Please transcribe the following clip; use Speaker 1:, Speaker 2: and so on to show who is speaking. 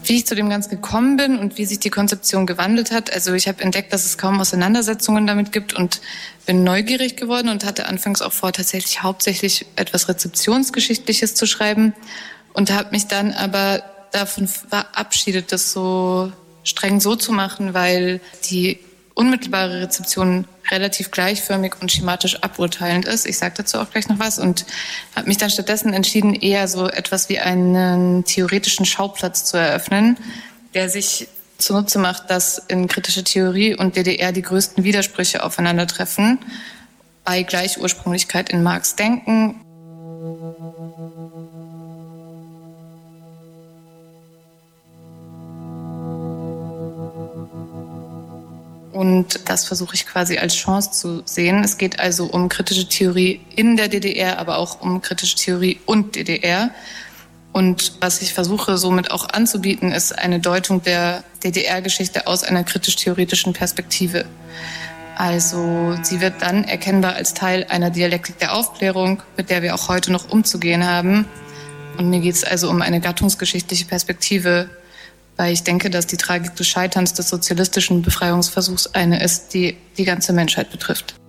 Speaker 1: Wie ich zu dem Ganzen gekommen bin und wie sich die Konzeption gewandelt hat. Also ich habe entdeckt, dass es kaum Auseinandersetzungen damit gibt und bin neugierig geworden und hatte anfangs auch vor, tatsächlich hauptsächlich etwas Rezeptionsgeschichtliches zu schreiben und habe mich dann aber davon verabschiedet, das so streng so zu machen, weil die unmittelbare Rezeption relativ gleichförmig und schematisch aburteilend ist. Ich sage dazu auch gleich noch was und habe mich dann stattdessen entschieden, eher so etwas wie einen theoretischen Schauplatz zu eröffnen, der sich zunutze macht, dass in kritischer Theorie und DDR die größten Widersprüche aufeinandertreffen, bei Gleichursprünglichkeit in Marx Denken. Und das versuche ich quasi als Chance zu sehen. Es geht also um kritische Theorie in der DDR, aber auch um kritische Theorie und DDR. Und was ich versuche somit auch anzubieten, ist eine Deutung der DDR-Geschichte aus einer kritisch-theoretischen Perspektive. Also sie wird dann erkennbar als Teil einer Dialektik der Aufklärung, mit der wir auch heute noch umzugehen haben. Und mir geht es also um eine gattungsgeschichtliche Perspektive, weil ich denke, dass die Tragik des Scheiterns des sozialistischen Befreiungsversuchs eine ist, die die ganze Menschheit betrifft.